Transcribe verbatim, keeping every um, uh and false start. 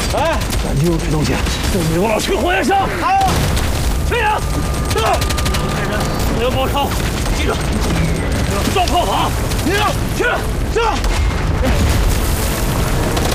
哎，赶紧用这东西送女王老去火焰山。好，飞扬，是。带人火焰包抄，记着，撞炮法。你去，是。